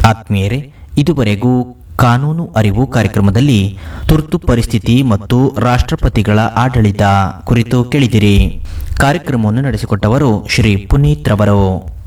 ಆತ್ಮೀಯರೇ, ಇದುವರೆಗೂ ಕಾನೂನು ಅರಿವು ಕಾರ್ಯಕ್ರಮದಲ್ಲಿ ತುರ್ತು ಪರಿಸ್ಥಿತಿ ಮತ್ತು ರಾಷ್ಟ್ರಪತಿಗಳ ಆಡಳಿತ ಕುರಿತು ಕೇಳಿದಿರಿ. ಕಾರ್ಯಕ್ರಮವನ್ನು ನಡೆಸಿಕೊಟ್ಟವರು ಶ್ರೀ ಪುನೀತ್ ರವರು.